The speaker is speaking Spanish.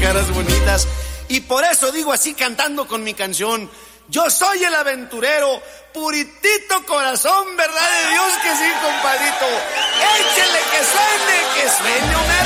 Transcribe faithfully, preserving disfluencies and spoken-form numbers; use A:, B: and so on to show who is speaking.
A: caras bonitas. Y por eso digo así cantando con mi canción: yo soy el aventurero, puritito corazón, verdad de Dios que sí, compadrito. Échele que suene, que suene, Homero.